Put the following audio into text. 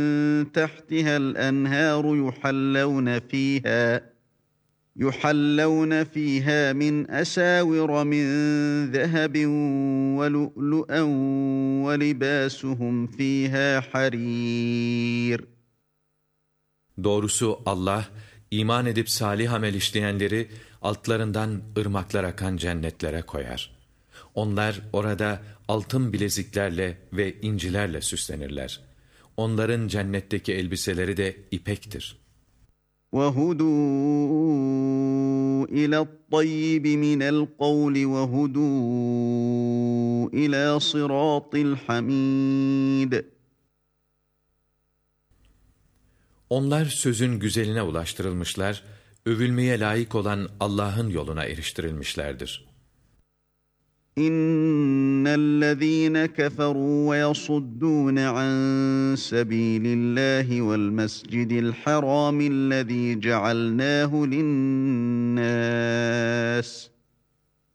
تحتها الأنهار يحلون فيها من أساور من ذهب ولؤلؤا ولباسهم فيها حرير. Doğrusu Allah, iman edip salih amel işleyenleri altlarından ırmaklar akan cennetlere koyar. Onlar orada altın bileziklerle ve incilerle süslenirler. Onların cennetteki elbiseleri de ipektir. وَهُدُوا إِلَى الطَّيِّبِ مِنَ الْقَوْلِ وَهُدُوا إِلَى صِرَاطِ الْحَمِيدِ. Onlar sözün güzeline ulaştırılmışlar, övülmeye layık olan Allah'ın yoluna eriştirilmişlerdir. İnnellezîne keferû ve yasuddûne an sebîlillâhi vel mescidil harâmillezî cealnâhu linnâs